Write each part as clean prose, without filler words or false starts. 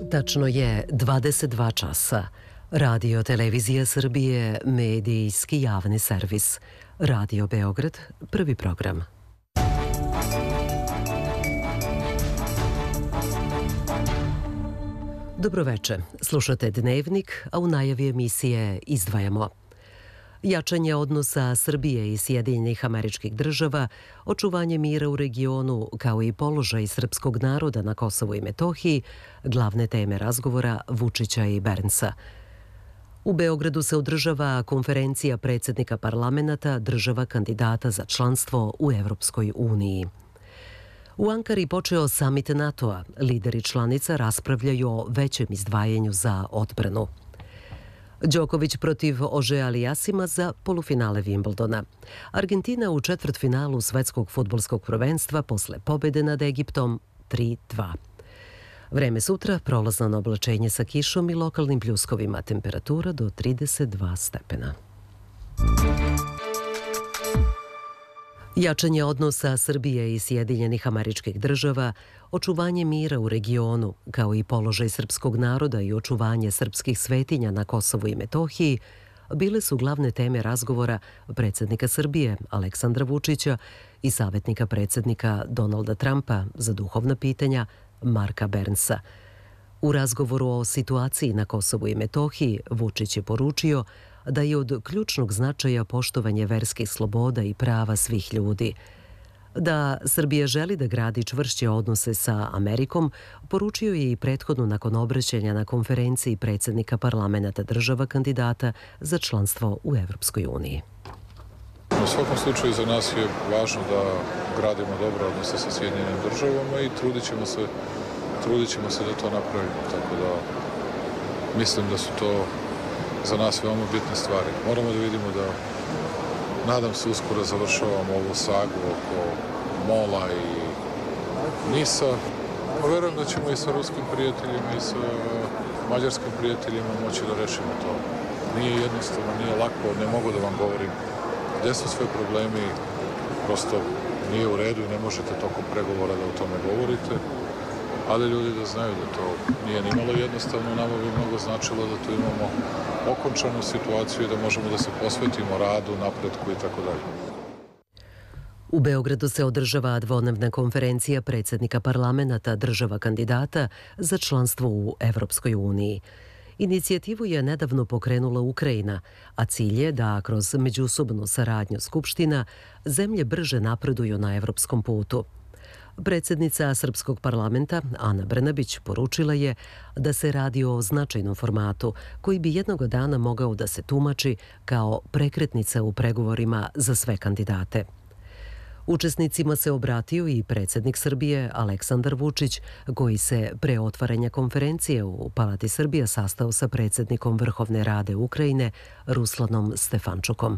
Tačno je 22 časa. Radio Televizija Srbije, medijski javni servis. Radio Beograd, prvi program. Dobroveče, slušate Dnevnik, a u najavi emisije izdvajamo jačanje odnosa Srbije i Sjedinjenih Američkih Država, očuvanje mira u regionu, kao i položaj srpskog naroda na Kosovu i Metohiji, glavne teme razgovora Vučića i Bernsa. U Beogradu se održava konferencija predsjednika parlamenta država kandidata za članstvo u Evropskoj uniji. U Ankari počeo samit NATO-a. Lideri članica raspravljaju o većem izdvajanju za odbranu. Đoković protiv Ožeja Alijasima za polufinale Wimbledona. Argentina u četvrtfinalu svetskog fudbalskog prvenstva posle pobjede nad Egiptom 3-2. Vreme sutra, prolazno na oblačenje sa kišom i lokalnim pljuskovima, temperatura do 32 stepena. Jačanje odnosa Srbije i Sjedinjenih Američkih Država, očuvanje mira u regionu, kao i položaj srpskog naroda i očuvanje srpskih svetinja na Kosovu i Metohiji, bile su glavne teme razgovora predsjednika Srbije Aleksandra Vučića i savjetnika predsjednika Donalda Trumpa za duhovna pitanja Marka Bernsa. U razgovoru o situaciji na Kosovu i Metohiji Vučić je poručio da je od ključnog značaja poštovanje verskih sloboda i prava svih ljudi. Da Srbija želi da gradi čvršće odnose sa Amerikom, poručio je i prethodno nakon obraćanja na konferenciji predsjednika parlamenta država kandidata za članstvo u Evropskoj uniji. U svakom slučaju za nas je važno da gradimo dobre odnose sa Sjedinjenim državama i trudit ćemo se da to napravimo. Tako da mislim da su to za nas veoma bitne stvari. Moramo da vidimo da, nadam se, uskoro završavamo ovu sagu oko Mola i Nisa. Verujem da ćemo i sa ruskim prijateljima i sa mađarskim prijateljima moći da rešimo to. Nije jednostavno, nije lako, ne mogu da vam govorim gde su sve problemi, prosto nije u redu i ne možete tokom pregovora da o tome govorite. Ali ljudi da znaju da to nije nimalo jednostavno, nama bi mnogo značilo da tu imamo okončanu situaciju i da možemo da se posvetimo radu, napretku i tako dalje. U Beogradu se održava dvodnevna konferencija predsjednika parlamenta država kandidata za članstvo u Evropskoj uniji. Inicijativu je nedavno pokrenula Ukrajina, a cilj je da kroz međusobnu saradnju skupština zemlje brže napreduju na evropskom putu. Predsjednica Srpskog parlamenta Ana Brnabić poručila je da se radi o značajnom formatu koji bi jednog dana mogao da se tumači kao prekretnica u pregovorima za sve kandidate. Učesnicima se obratio i predsjednik Srbije Aleksandar Vučić, koji se pre otvaranja konferencije u Palati Srbija sastao sa predsjednikom Vrhovne Rade Ukrajine Ruslanom Stefančukom.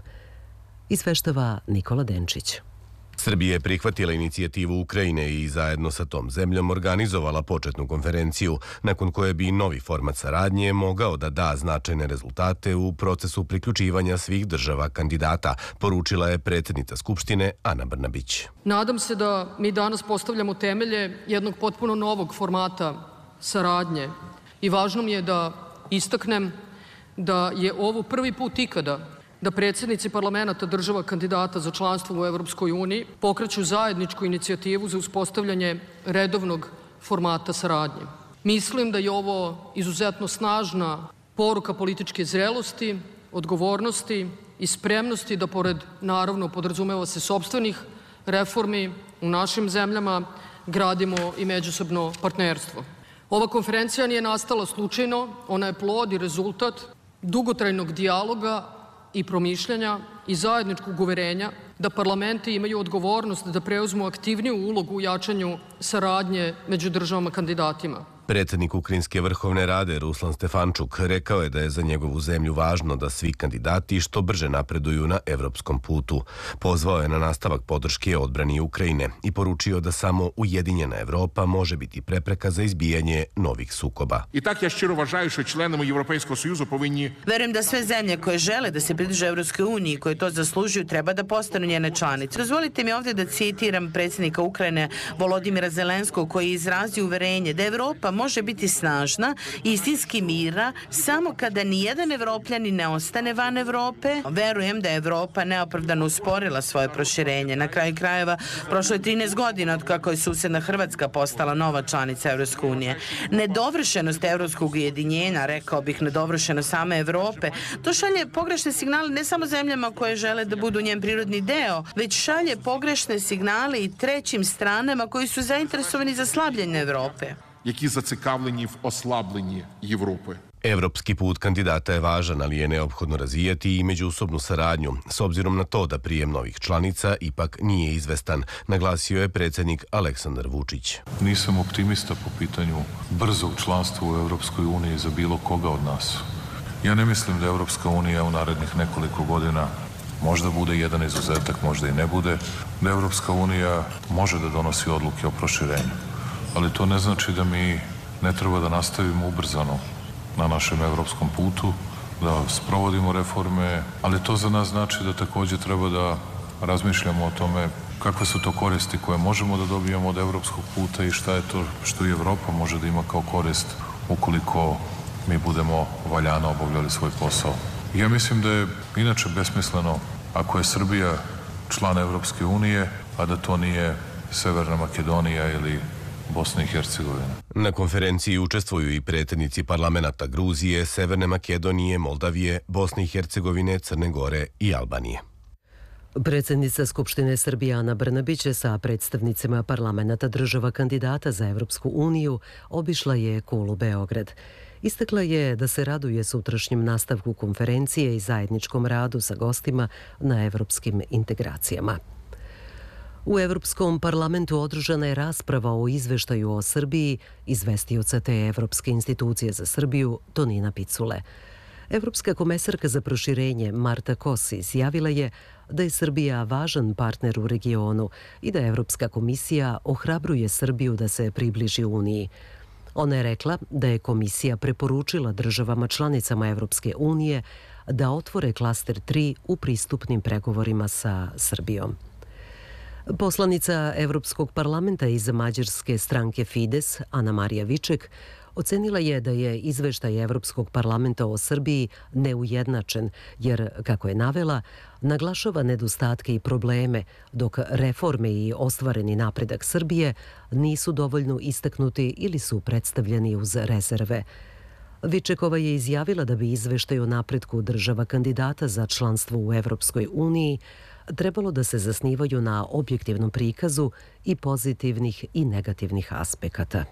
Izveštava Nikola Denčić. Srbija je prihvatila inicijativu Ukrajine i zajedno sa tom zemljom organizovala početnu konferenciju, nakon koje bi novi format saradnje mogao da da značajne rezultate u procesu priključivanja svih država kandidata, poručila je predsjednica Skupštine Ana Brnabić. Nadam se da mi danas postavljamo temelje jednog potpuno novog formata saradnje i važno mi je da istaknem da je ovo prvi put ikada da predsjednici parlamenta država kandidata za članstvo u Evropskoj uniji pokreću zajedničku inicijativu za uspostavljanje redovnog formata saradnje. Mislim da je ovo izuzetno snažna poruka političke zrelosti, odgovornosti i spremnosti da pored, naravno, podrazumeva se sopstvenih reformi u našim zemljama, gradimo i međusobno partnerstvo. Ova konferencija nije nastala slučajno, ona je plod i rezultat dugotrajnog dijaloga i promišljanja i zajedničkog uverenja da parlamenti imaju odgovornost da preuzmu aktivniju ulogu u jačanju saradnje među državama kandidatima. Predsjednik Ukrajinske Vrhovne Rade Ruslan Stefančuk rekao je da je za njegovu zemlju važno da svi kandidati što brže napreduju na evropskom putu. Pozvao je na nastavak podrške odbrani Ukrajine i poručio da samo ujedinjena Evropa može biti prepreka za izbijanje novih sukoba. Verujem da sve zemlje koje žele da se pridruže Evropskoj uniji, koje to zaslužuju, treba da postanu njene članice. Dozvolite mi ovdje da citiram predsjednika Ukrajine Volodimira Zelenskog koji izrazi uverenje da Evropa može biti snažna i istinski mira samo kada nijedan Evropljanin ne ostane van Evrope. Verujem da je Evropa neopravdano usporila svoje proširenje. Na kraju krajeva, prošlo je 13 godina od kako je susedna Hrvatska postala nova članica Evropske unije. Nedovršenost evropskog ujedinjenja, rekao bih nedovršenost same Evrope, to šalje pogrešne signale ne samo zemljama koje žele da budu njen prirodni deo, već šalje pogrešne signale i trećim stranama koji su zainteresovani za slabljenje Evrope. Які зацікавлені в ослабленні Європи. Evropski put kandidata je važan, ali je neophodno razvijati i međusobnu saradnju, s obzirom na to da prijem novih članica ipak nije izvestan, naglasio je predsjednik Aleksandar Vučić. Nisam optimista po pitanju brzog članstva u Evropskoj uniji za bilo koga od nas. Ja ne mislim da Evropska unija u narednih nekoliko godina, možda bude jedan izuzetak, možda i ne bude, da Evropska unija može da donosi odluke o proširenju. Ali to ne znači da mi ne treba da nastavimo ubrzano na našem evropskom putu, da sprovodimo reforme, ali to za nas znači da također treba da razmišljamo o tome kakve su to koristi koje možemo da dobijemo od evropskog puta i šta je to što i Evropa može da ima kao korist ukoliko mi budemo valjano obavljali svoj posao. Ja mislim da je inače besmisleno ako je Srbija član Evropske unije, a da to nije Severna Makedonija ili Bosna i Hercegovina. Na konferenciji učestvuju i predsjednici parlamenta Gruzije, Severne Makedonije, Moldavije, Bosne i Hercegovine, Crne Gore i Albanije. Predsjednica Skupštine Srbije Ana Brnabić sa predstavnicima parlamenta država kandidata za Evropsku uniju obišla je Kulu Beograd. Istakla je da se raduje sutrašnjem nastavku konferencije i zajedničkom radu sa gostima na evropskim integracijama. U Evropskom parlamentu održana je rasprava o izveštaju o Srbiji izvestioca te Evropske institucije za Srbiju Tonina Picule. Evropska komesarka za proširenje Marta Kos izjavila je da je Srbija važan partner u regionu i da Evropska komisija ohrabruje Srbiju da se približi Uniji. Ona je rekla da je komisija preporučila državama članicama Evropske unije da otvore klaster 3 u pristupnim pregovorima sa Srbijom. Poslanica Evropskog parlamenta iz mađarske stranke Fides, Ana Marija Viček, ocenila je da je izveštaj Evropskog parlamenta o Srbiji neujednačen, jer, kako je navela, naglašava nedostatke i probleme, dok reforme i ostvareni napredak Srbije nisu dovoljno istaknuti ili su predstavljeni uz rezerve. Vičekova je izjavila da bi izveštaj o napretku država kandidata za članstvo u Evropskoj uniji trebalo da se zasnivaju na objektivnom prikazu i pozitivnih i negativnih aspekata.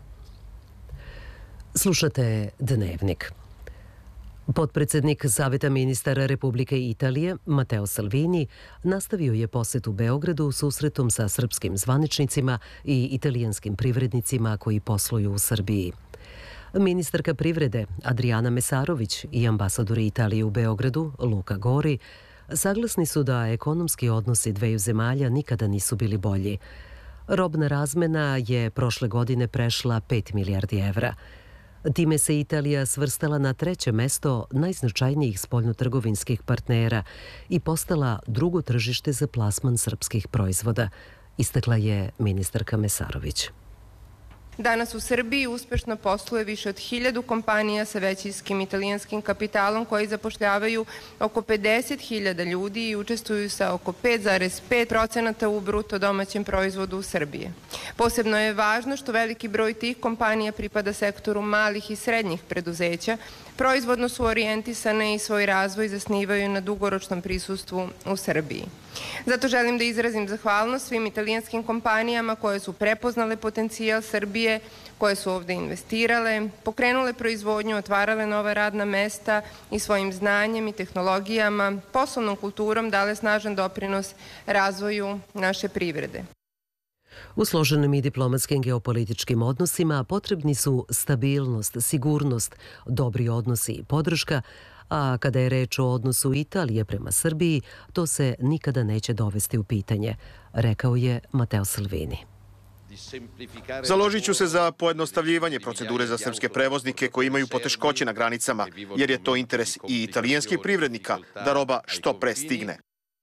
Slušate Dnevnik. Potpredsjednik Saveta ministara Republike Italije, Matteo Salvini, nastavio je posetu Beogradu susretom sa srpskim zvaničnicima i italijanskim privrednicima koji posluju u Srbiji. Ministarka privrede Adriana Mesarović i ambasadori Italije u Beogradu, Luka Gori, saglasni su da ekonomski odnosi dveju zemalja nikada nisu bili bolji. Robna razmena je prošle godine prešla 5 milijardi evra. Time se Italija svrstala na 3. mesto najznačajnijih spoljnotrgovinskih partnera i postala drugo tržište za plasman srpskih proizvoda, istakla je ministarka Mesarović. Danas u Srbiji uspešno posluje više od 1000 kompanija sa većinskim italijanskim kapitalom koji zapošljavaju oko 50.000 ljudi i učestvuju sa oko 5,5% u bruto domaćem proizvodu u Srbiji. Posebno je važno što veliki broj tih kompanija pripada sektoru malih i srednjih preduzeća, proizvodno su orijentisane i svoj razvoj zasnivaju na dugoročnom prisustvu u Srbiji. Zato želim da izrazim zahvalnost svim italijanskim kompanijama koje su prepoznale potencijal Srbije, koje su ovde investirale, pokrenule proizvodnju, otvarale nova radna mesta i svojim znanjem i tehnologijama, poslovnom kulturom dale snažan doprinos razvoju naše privrede. U složenim i diplomatskim geopolitičkim odnosima potrebni su stabilnost, sigurnost, dobri odnosi i podrška, a kada je reč o odnosu Italije prema Srbiji, to se nikada neće dovesti u pitanje, rekao je Matteo Salvini. Založit ću se za pojednostavljivanje procedure za srpske prevoznike koji imaju poteškoće na granicama, jer je to interes i italijanskih privrednika da roba što pre stigne.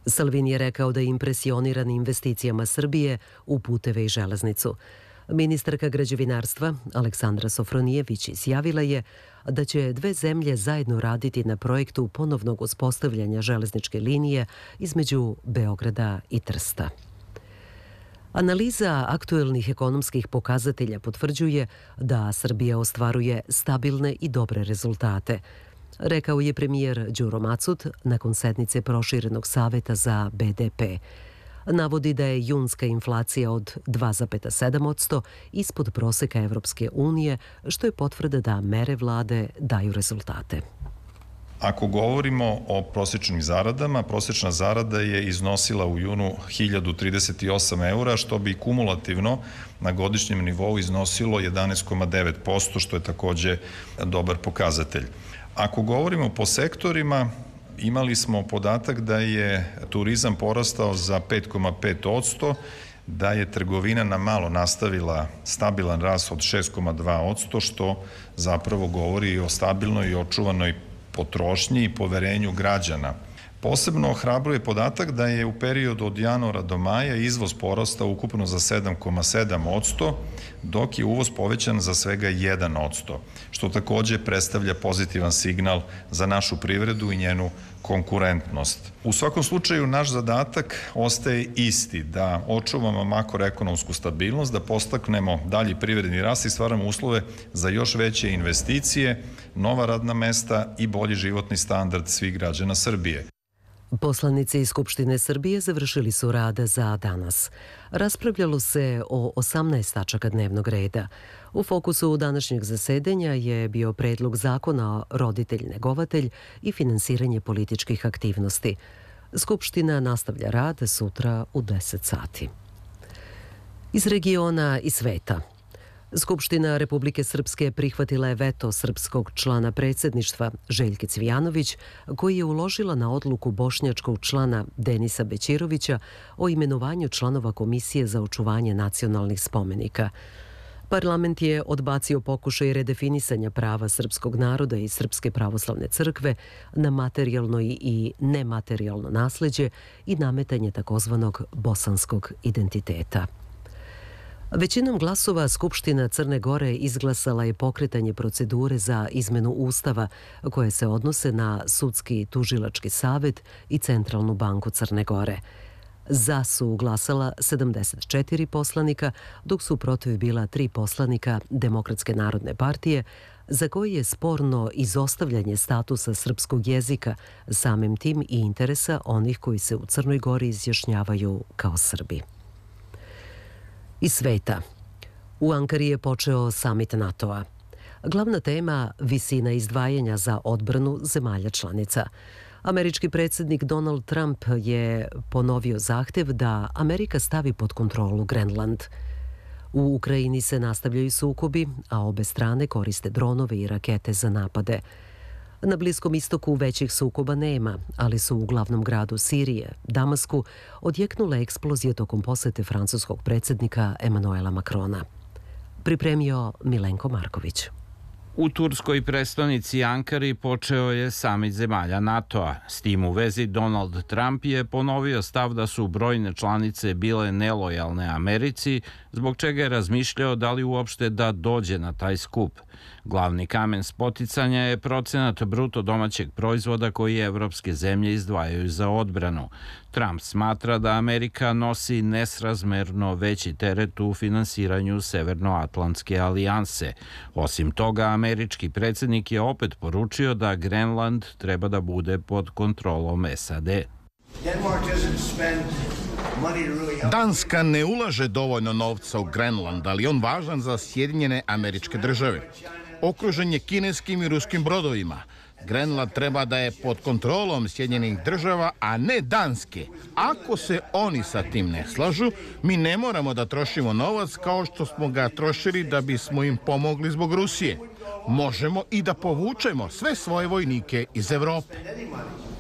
Salvini je rekao da je impresioniran investicijama Srbije u puteve i železnicu. Ministarka građevinarstva Aleksandra Sofronijević izjavila je da će dve zemlje zajedno raditi na projektu ponovnog uspostavljanja železničke linije između Beograda i Trsta. Analiza aktuelnih ekonomskih pokazatelja potvrđuje da Srbija ostvaruje stabilne i dobre rezultate, rekao je premijer Đuro Macut nakon sednice proširenog saveta za BDP. Navodi da je junska inflacija od 2,7% ispod proseka Evropske unije, što je potvrda da mere vlade daju rezultate. Ako govorimo o prosječnim zaradama, prosječna zarada je iznosila u junu 1038 eura, što bi kumulativno na godišnjem nivou iznosilo 11,9%, što je takođe dobar pokazatelj. Ako govorimo po sektorima, imali smo podatak da je turizam porastao za 5,5%, da je trgovina na malo nastavila stabilan rast od 6,2%, što zapravo govori o stabilnoj i očuvanoj potrošnji i poverenju građana. Posebno ohrabruje podatak da je u periodu od januara do maja izvoz porastao ukupno za 7,7%, dok je uvoz povećan za svega 1%, što takođe predstavlja pozitivan signal za našu privredu i njenu konkurentnost. U svakom slučaju, naš zadatak ostaje isti, da očuvamo makroekonomsku stabilnost, da podstaknemo dalji privredni rast i stvaramo uslove za još veće investicije, nova radna mesta i bolji životni standard svih građana Srbije. Poslanici iz Skupštine Srbije završili su rad za danas. Raspravljalo se o 18 tačaka dnevnog reda. U fokusu današnjeg zasedanja je bio predlog zakona roditelj-negovatelj i finansiranje političkih aktivnosti. Skupština nastavlja rad sutra u 10 sati. Iz regiona i sveta. Skupština Republike Srpske prihvatila je veto srpskog člana predsjedništva Željke Cvijanović, koji je uložila na odluku bošnjačkog člana Denisa Bećirovića o imenovanju članova Komisije za očuvanje nacionalnih spomenika. Parlament je odbacio pokušaj redefinisanja prava srpskog naroda i Srpske pravoslavne crkve na materijalno i nematerijalno nasleđe i nametanje takozvanog bosanskog identiteta. Većinom glasova Skupština Crne Gore izglasala je pokretanje procedure za izmenu Ustava koje se odnose na Sudski tužilački savet i Centralnu banku Crne Gore. Za su glasala 74 poslanika, dok su protiv bila 3 poslanika Demokratske narodne partije, za koje je sporno izostavljanje statusa srpskog jezika, samim tim i interesa onih koji se u Crnoj Gori izjašnjavaju kao Srbi. Iz sveta. U Ankari je počeo samit NATO-a. Glavna tema visina izdvajanja za odbranu zemalja članica. Američki predsjednik Donald Trump je ponovio zahtev da Amerika stavi pod kontrolu Grenland. U Ukrajini se nastavljaju sukobi, a obe strane koriste dronove i rakete za napade. Na Bliskom istoku većih sukoba nema, ali su u glavnom gradu Sirije, Damasku, odjeknule eksplozije tokom posete francuskog predsjednika Emanuela Macrona. Pripremio Milenko Marković. U turskoj prestonici Ankari počeo je samit zemalja NATO-a. S tim u vezi Donald Trump je ponovio stav da su brojne članice bile nelojalne Americi, zbog čega je razmišljao da li uopšte da dođe na taj skup. Glavni kamen spoticanja je procenat bruto domaćeg proizvoda koji evropske zemlje izdvajaju za odbranu. Trump smatra da Amerika nosi nesrazmerno veći teret u finansiranju Severnoatlantske alijanse. Osim toga, američki predsjednik je opet poručio da Grenland treba da bude pod kontrolom SAD. Danska ne ulaže dovoljno novca u Grenland, ali on važan za Sjedinjene Američke Države. Okružen je kineskim i ruskim brodovima. Grenland treba da je pod kontrolom Sjedinjenih Država, a ne Danske. Ako se oni sa tim ne slažu, mi ne moramo da trošimo novac kao što smo ga trošili da bismo im pomogli zbog Rusije. Možemo i da povučemo sve svoje vojnike iz Evrope.